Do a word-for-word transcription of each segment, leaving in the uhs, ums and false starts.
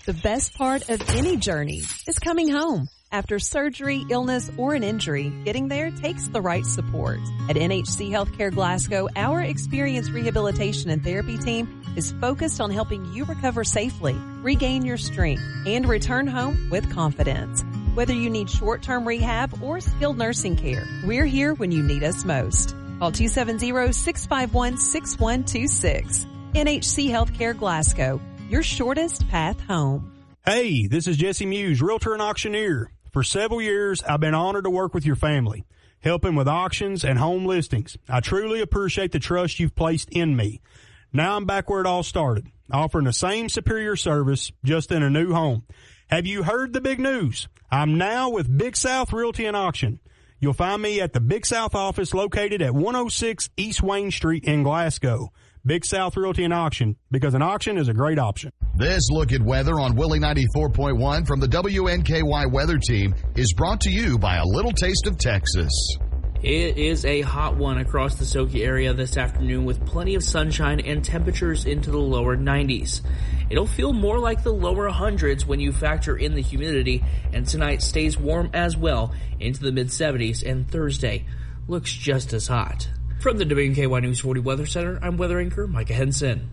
The best part of any journey is coming home. After surgery, illness, or an injury, getting there takes the right support. At N H C Healthcare Glasgow, our experienced rehabilitation and therapy team is focused on helping you recover safely, regain your strength, and return home with confidence. Whether you need short-term rehab or skilled nursing care, we're here when you need us most. Call two seven zero, six five one, six one two six. N H C Healthcare Glasgow, your shortest path home. Hey, this is Jesse Muse, realtor and auctioneer. For several years, I've been honored to work with your family, helping with auctions and home listings. I truly appreciate the trust you've placed in me. Now I'm back where it all started, offering the same superior service, just in a new home. Have you heard the big news? I'm now with Big South Realty and Auction. You'll find me at the Big South office located at one oh six East Wayne Street in Glasgow. Big South Realty and Auction, because an auction is a great option. This look at weather on Willie ninety-four point one from the W N K Y Weather Team is brought to you by A Little Taste of Texas. It is a hot one across the Soki area this afternoon with plenty of sunshine and temperatures into the lower nineties. It'll feel more like the lower hundreds when you factor in the humidity, and tonight stays warm as well into the mid seventies, and Thursday looks just as hot. From the W N K Y News forty Weather Center, I'm weather anchor Micah Henson.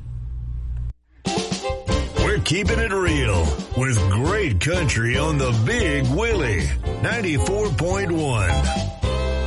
We're keeping it real with great country on the Big Willie ninety-four point one.